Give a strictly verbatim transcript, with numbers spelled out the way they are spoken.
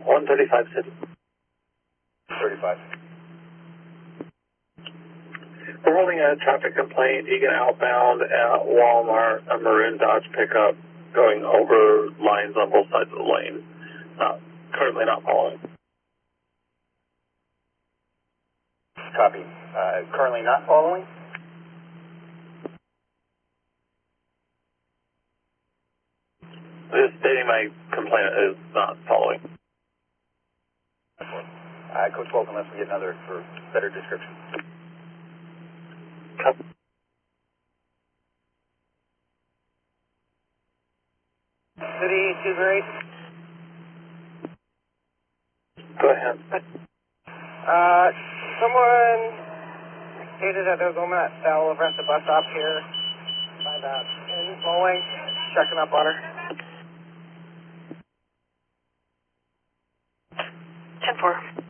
one thirty-five City. thirty-five. We're holding a traffic complaint, Egan outbound at Walmart, a maroon Dodge pickup going over lines on both sides of the lane. Uh, currently not following. Copy. Uh, currently not following? Just stating my complaint is not following. Uh, Coach Bolton, unless we get another for better description. Copy. City, Dewberry. Go ahead. Uh, someone stated that there was a woman that fell over at the bus stop here by that in bowling. Checking up on her. ten four.